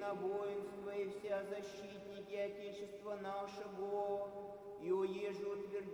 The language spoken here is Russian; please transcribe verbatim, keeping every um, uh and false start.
на воинство и вся защитники Отечества нашего, и уежу утвердили